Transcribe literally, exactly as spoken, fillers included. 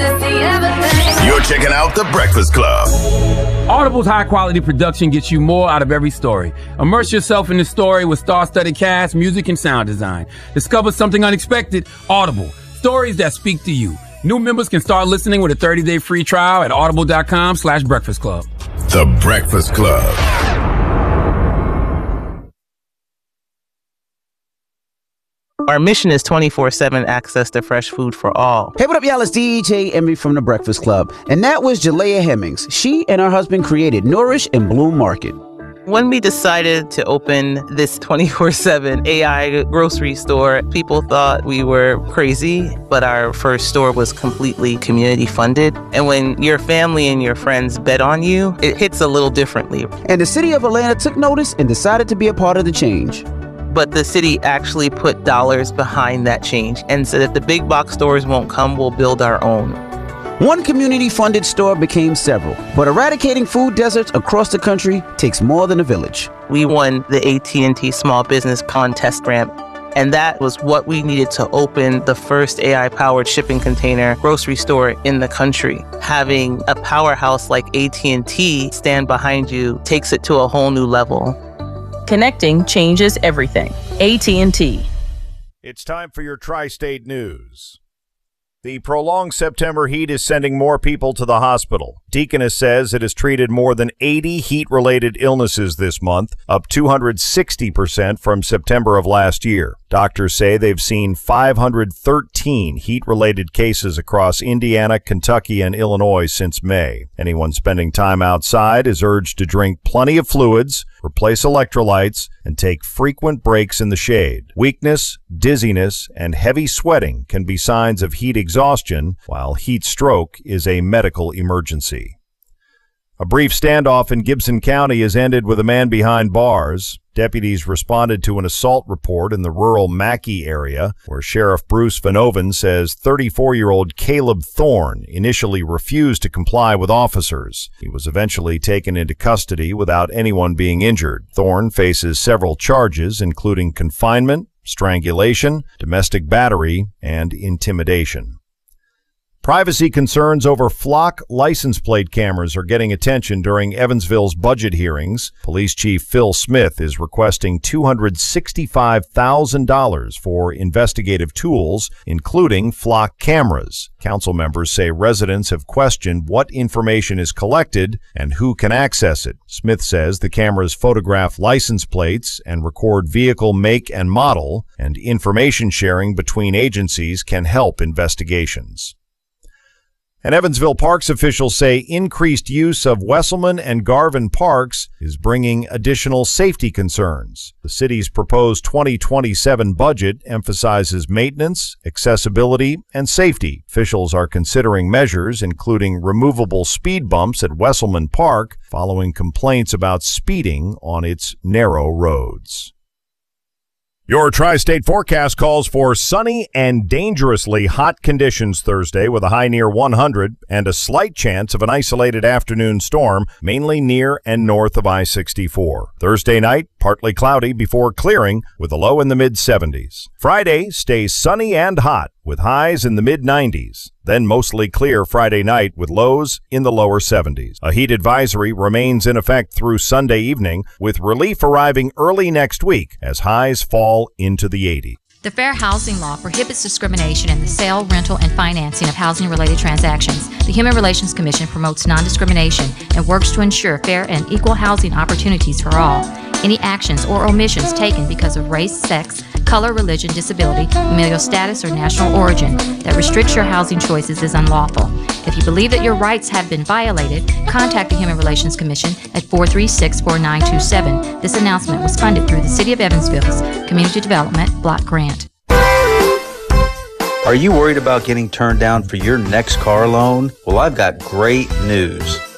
to see everything. You're checking out The Breakfast Club. Audible's high-quality production gets you more out of every story. Immerse yourself in the story with star-studded cast, music, and sound design. Discover something unexpected. Audible. Stories that speak to you. New members can start listening with a thirty-day free trial at audible.com slash breakfast club. The Breakfast Club. Our mission is twenty-four seven access to fresh food for all. Hey, what up, y'all? It's D J Envy from The Breakfast Club. And that was Jalea Hemmings. She and her husband created Nourish and Bloom Market. When we decided to open this twenty-four seven A I grocery store, people thought we were crazy, but our first store was completely community funded. And when your family and your friends bet on you, it hits a little differently. And the city of Atlanta took notice and decided to be a part of the change. But the city actually put dollars behind that change and said if the big box stores won't come, we'll build our own. One community-funded store became several, but eradicating food deserts across the country takes more than a village. We won the A T and T Small Business Contest Grant, and that was what we needed to open the first A I-powered shipping container grocery store in the country. Having a powerhouse like A T and T stand behind you takes it to a whole new level. Connecting changes everything. A T and T. It's time for your Tri-State News. The prolonged September heat is sending more people to the hospital. Deaconess says it has treated more than eighty heat-related illnesses this month, up two hundred sixty percent from September of last year. Doctors say they've seen five hundred thirteen heat-related cases across Indiana, Kentucky, and Illinois since May. Anyone spending time outside is urged to drink plenty of fluids, replace electrolytes, and take frequent breaks in the shade. Weakness, dizziness, and heavy sweating can be signs of heat exhaustion, while heat stroke is a medical emergency. A brief standoff in Gibson County has ended with a man behind bars. Deputies responded to an assault report in the rural Mackey area, where Sheriff Bruce Van Oven says thirty-four-year-old Caleb Thorne initially refused to comply with officers. He was eventually taken into custody without anyone being injured. Thorne faces several charges, including confinement, strangulation, domestic battery, and intimidation. Privacy concerns over flock license plate cameras are getting attention during Evansville's budget hearings. Police Chief Phil Smith is requesting two hundred sixty-five thousand dollars for investigative tools, including flock cameras. Council members say residents have questioned what information is collected and who can access it. Smith says the cameras photograph license plates and record vehicle make and model, and information sharing between agencies can help investigations. And Evansville Parks officials say increased use of Wesselman and Garvin parks is bringing additional safety concerns. The city's proposed twenty twenty-seven budget emphasizes maintenance, accessibility, and safety. Officials are considering measures including removable speed bumps at Wesselman Park following complaints about speeding on its narrow roads. Your Tri-State forecast calls for sunny and dangerously hot conditions Thursday with a high near one hundred and a slight chance of an isolated afternoon storm, mainly near and north of I sixty-four. Thursday night, partly cloudy before clearing with a low in the mid seventies. Friday stays sunny and hot with highs in the mid nineties. Then mostly clear Friday night with lows in the lower seventies. A heat advisory remains in effect through Sunday evening, with relief arriving early next week as highs fall into the eighties. The Fair Housing Law prohibits discrimination in the sale, rental, and financing of housing-related transactions. The Human Relations Commission promotes non-discrimination and works to ensure fair and equal housing opportunities for all. Any actions or omissions taken because of race, sex, color, religion, disability, familial status, or national origin that restricts your housing choices is unlawful. If you believe that your rights have been violated, contact the Human Relations Commission at four three six, four nine two seven. This announcement was funded through the City of Evansville's Community Development Block Grant. Are you worried about getting turned down for your next car loan? Well, I've got great news.